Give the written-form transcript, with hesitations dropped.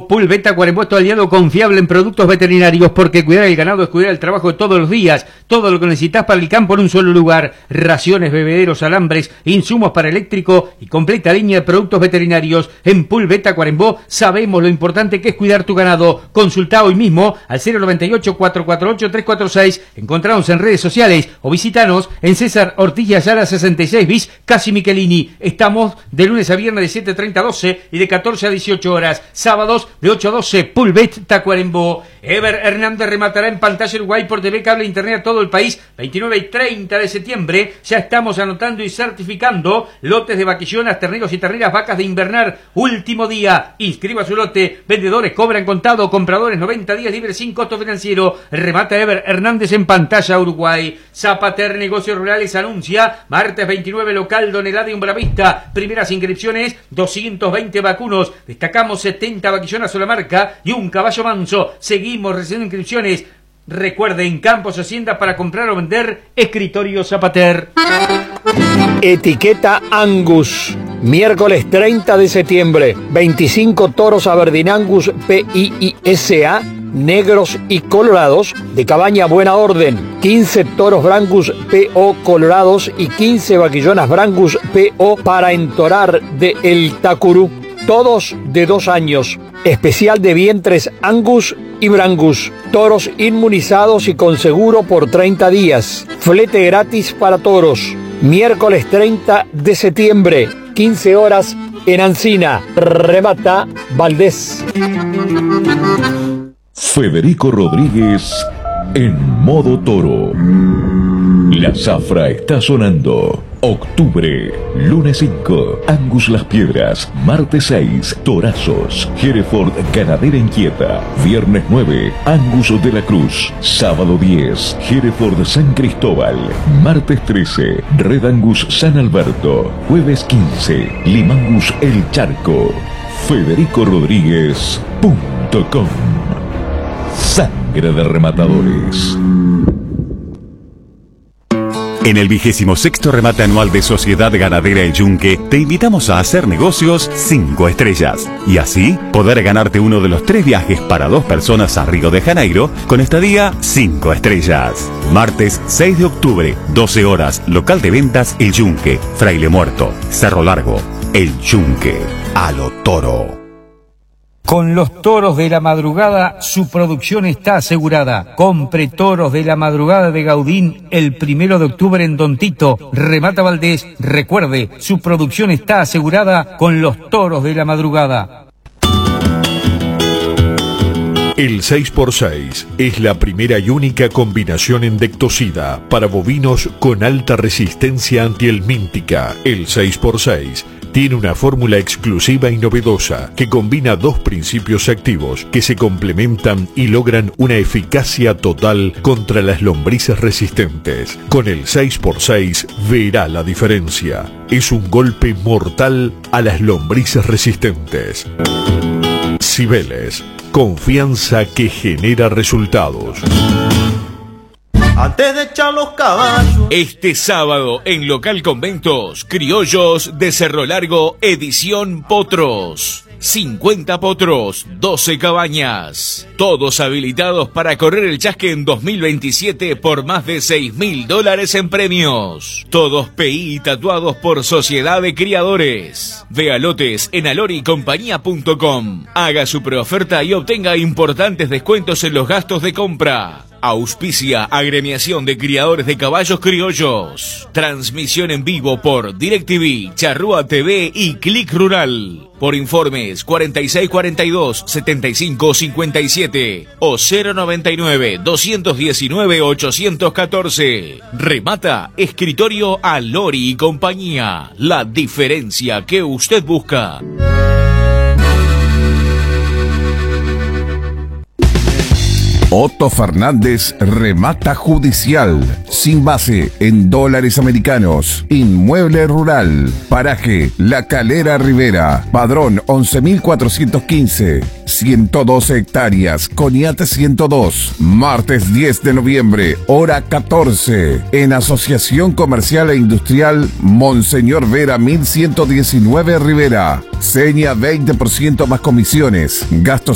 Pulvet Tacuarembó es tu aliado confiable en productos veterinarios, porque cuidar el ganado es cuidar el trabajo de todos los días. Todo lo que necesitas para el campo en un solo lugar. Raciones, bebederos, alambres, insumos para eléctrico y completa línea de productos veterinarios. En Pulvet Tacuarembó sabemos lo importante que es cuidar tu ganado. Consulta hoy mismo al 098-448-346. Encontramos en redes sociales o visitanos en César Ortiz y Ayala 66 bis, Casi Michelini. Estamos de lunes a viernes de 7:30 a 12 y de 14 a 18 horas. Sábados de 8 a 12, Pulvet Tacuarembó. Ever Hernández rematará en pantalla Uruguay por TV, cable, internet a todo el país. 29 y 30 de septiembre. Ya estamos anotando y certificando lotes de vaquillonas, terneros y terneras, vacas de invernar. Último día. Inscriba su lote. Vendedores cobran contado. Compradores 90 días libres sin costo financiero. Remata Ever Hernández en pantalla Uruguay. Zapater Negocios Rurales anuncia martes 29 local Don Eladio en Buenavista. Primeras inscripciones 220 vacunos. Destacamos 70 vaquillonas sola marca y un caballo manso. Seguimos recibiendo inscripciones. Recuerden, Campos Hacienda para comprar o vender. Escritorio Zapater. Etiqueta Angus. Miércoles 30 de septiembre. 25 toros Aberdeen Angus PIISA, negros y colorados, de cabaña Buena Orden. 15 toros Brangus PO colorados y 15 vaquillonas Brangus PO para entorar de El Tacurú. Todos de 2 años. Especial de vientres Angus y Brangus. Toros inmunizados y con seguro por 30 días. Flete gratis para toros. Miércoles 30 de septiembre, 15 horas en Ancina. Remata Valdés. Federico Rodríguez en modo toro. La zafra está sonando. Octubre, lunes 5, Angus Las Piedras. Martes 6, Torazos, Hereford Ganadera Inquieta. Viernes 9, Angus de la Cruz. Sábado 10, Hereford San Cristóbal. Martes 13, Red Angus San Alberto. Jueves 15, Limangus El Charco. FedericoRodríguez.com. Sangre de rematadores. En el 26º remate anual de Sociedad Ganadera El Yunque, te invitamos a hacer negocios 5 estrellas y así poder ganarte uno de los 3 viajes para 2 personas a Río de Janeiro con estadía 5 estrellas. Martes 6 de octubre, 12 horas, local de ventas El Yunque, Fraile Muerto, Cerro Largo. El Yunque, a lo toro. Con los toros de la madrugada, su producción está asegurada. Compre toros de la madrugada de Gaudín el 1 de octubre en Don Tito. Remata Valdés. Recuerde, su producción está asegurada con los toros de la madrugada. El 6x6 es la primera y única combinación endectocida para bovinos con alta resistencia antihelmíntica. El 6x6 tiene una fórmula exclusiva y novedosa que combina 2 principios activos que se complementan y logran una eficacia total contra las lombrices resistentes. Con el 6x6 verá la diferencia. Es un golpe mortal a las lombrices resistentes. Cibeles, confianza que genera resultados. Antes de echar los caballos. Este sábado en Local Conventos, Criollos de Cerro Largo, edición Potros. 50 potros, 12 cabañas. Todos habilitados para correr el chasque en 2027 por más de $6.000 en premios. Todos PI tatuados por Sociedad de Criadores. Vea lotes en aloricompañía.com. Haga su preoferta y obtenga importantes descuentos en los gastos de compra. Auspicia Agremiación de Criadores de Caballos Criollos. Transmisión en vivo por DirecTV, Charrúa TV y Click Rural. Por informes 4642-7557 o 099-219-814. Remata Escritorio Alori y Compañía. La diferencia que usted busca. Otto Fernández remata judicial, sin base, en dólares americanos. Inmueble rural, paraje La Calera Rivera, padrón 11.415, 112 hectáreas, Coniate 102. Martes 10 de noviembre, hora 14, en Asociación Comercial e Industrial Monseñor Vera 1119 Rivera. Seña 20% más comisiones, gastos